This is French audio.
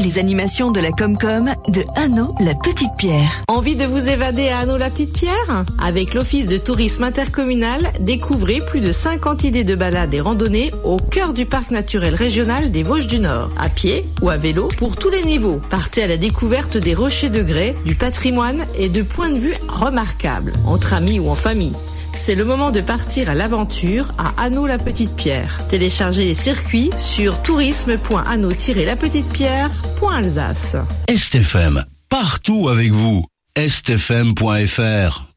les animations de la Comcom de Hanau la Petite Pierre. Envie de vous évader à Hanau la Petite Pierre? Avec l'Office de tourisme intercommunal, découvrez plus de 50 idées de balades et randonnées au cœur du parc naturel régional des Vosges du Nord. À pied ou à vélo, pour tous les niveaux. Partez à la découverte des rochers de grès, du patrimoine et de points de vue remarquables, entre amis ou en famille. C'est le moment de partir à l'aventure à Hanau la Petite Pierre. Téléchargez les circuits sur tourisme.hanau-lapetitepierre.alsace. Est FM, partout avec vous. estfm.fr